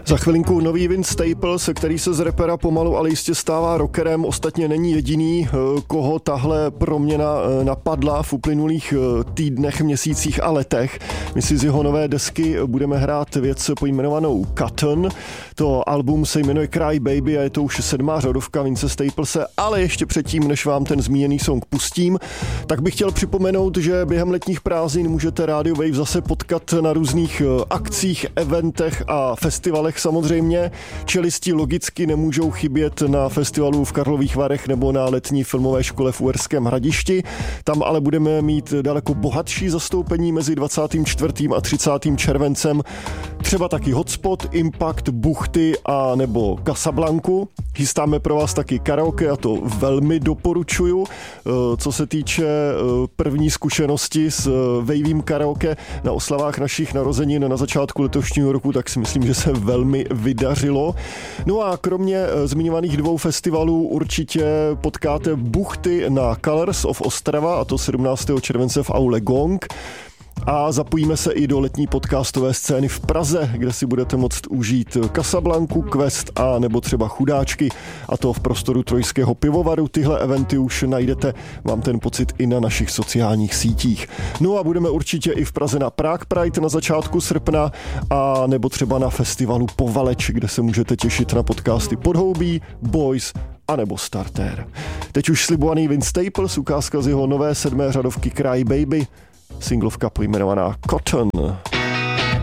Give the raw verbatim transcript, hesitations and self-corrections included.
Za chvilinku nový Vince Staples, který se z rapera pomalu, ale jistě stává rockerem. Ostatně není jediný, koho tahle proměna napadla v uplynulých týdnech, měsících a letech. My si z jeho nové desky budeme hrát věc pojmenovanou Cotton. To album se jmenuje Cry Baby a je to už sedmá řadovka Vince Staplese, ale ještě předtím, než vám ten zmíněný song pustím, tak bych chtěl připomenout, že během letních prázdnin můžete Radio Wave zase potkat na různých akcích, eventech a festivalech samozřejmě. Čelisti logicky nemůžou chybět na festivalu v Karlových Varech nebo na letní filmové škole v Uherském Hradišti. Tam ale budeme mít daleko bohatší zastoupení mezi dvacátým čtvrtým a třicátým červencem. Třeba taky Hotspot, Impact, Buchty a nebo Casablanku. Chystáme pro vás taky karaoke a to velmi doporučuju. Co se týče první zkušenosti s vejvým karaoke na oslavách našich narozenin na začátku letošního roku, tak si myslím, že se velmi vydařilo. No a kromě zmiňovaných dvou festivalů určitě potkáte Buchty na Colors of Ostrava, a to sedmnáctého července v aule Gong. A zapojíme se i do letní podcastové scény v Praze, kde si budete moct užít Casablanku, Quest a nebo třeba Chudáčky, a to v prostoru Trojského pivovaru. Tyhle eventy už najdete, mám ten pocit, i na našich sociálních sítích. No a budeme určitě i v Praze na Prague Pride na začátku srpna a nebo třeba na festivalu Povaleč, kde se můžete těšit na podcasty Podhoubí, Boys a nebo Starter. Teď už slibovaný Vince Staples, ukázka z jeho nové sedmé řadovky Cry Baby, singlovka pojmenovaná Cotton.